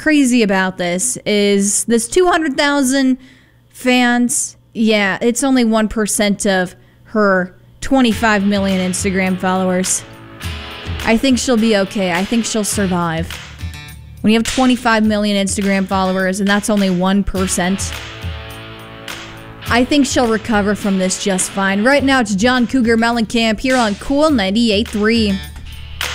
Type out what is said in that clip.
crazy about this is this 200,000 fans. Yeah, it's only 1% of her 25 million Instagram followers. I think she'll be okay. I think she'll survive. When you have 25 million Instagram followers and that's only 1%, I think she'll recover from this just fine. Right now, it's John Cougar Mellencamp here on Cool 98.3.